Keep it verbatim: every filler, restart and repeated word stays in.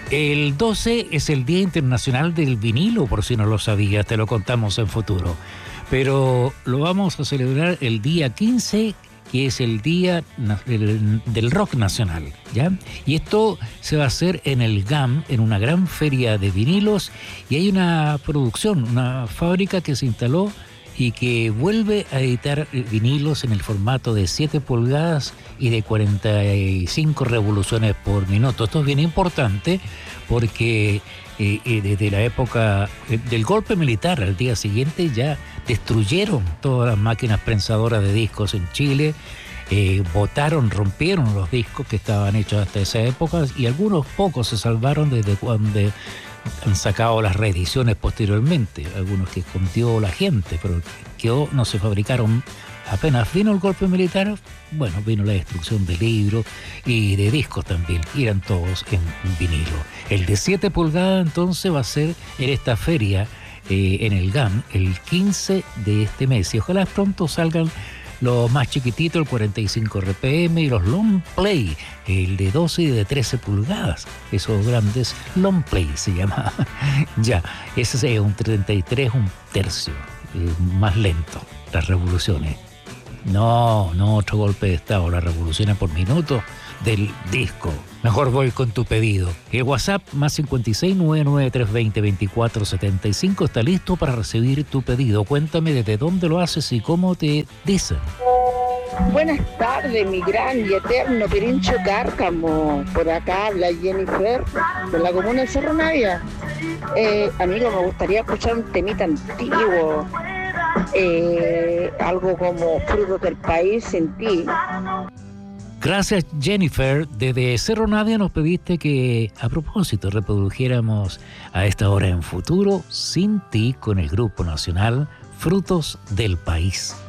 El doce es el Día Internacional del Vinilo, por si no lo sabías, te lo contamos en futuro. Pero lo vamos a celebrar el día quince, que es el Día del, del Rock Nacional, ¿ya? Y esto se va a hacer en el G A M, en una gran feria de vinilos, y hay una producción, una fábrica que se instaló y que vuelve a editar vinilos en el formato de siete pulgadas y de cuarenta y cinco revoluciones por minuto. Esto es bien importante porque eh, eh, desde la época eh, del golpe militar al día siguiente ya destruyeron todas las máquinas prensadoras de discos en Chile, eh, botaron, rompieron los discos que estaban hechos hasta esa época y algunos pocos se salvaron desde cuando han sacado las reediciones posteriormente, algunos que escondió la gente, pero que no se fabricaron. Apenas vino el golpe militar, bueno, vino la destrucción de libros y de discos también, y eran todos en vinilo. El de siete pulgadas entonces va a ser en esta feria eh, en el G A M el quince de este mes, y ojalá pronto salgan los más chiquititos, el cuarenta y cinco R P M, y los long play, el de doce y de trece pulgadas, esos grandes long play se llama. Ya, ese es un treinta y tres, un tercio, eh, más lento, las revoluciones. No, no otro golpe de estado, las revoluciones por minuto del disco. Mejor voy con tu pedido. El WhatsApp más cincuenta y seis, noventa y nueve, trescientos veinte, veinticuatro setenta y cinco está listo para recibir tu pedido. Cuéntame desde dónde lo haces y cómo te dicen. Buenas tardes, mi gran y eterno Pirincho Cárcamo. Por acá habla Jennifer, de la comuna de Cerro Navia. Eh, amigo, me gustaría escuchar un temita antiguo. Eh, algo como Frutos del País sin ti. Gracias, Jennifer. Desde Cerro Navia nos pediste que, a propósito, reprodujéramos a esta hora en futuro Sin Ti con el grupo nacional Frutos del País.